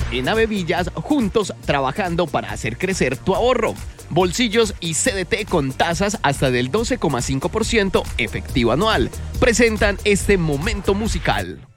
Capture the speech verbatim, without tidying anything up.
en Avevillas, juntos trabajando para hacer crecer tu ahorro. Bolsillos y C D T con tasas hasta del doce coma cinco por ciento efectivo anual. Presentan este momento musical.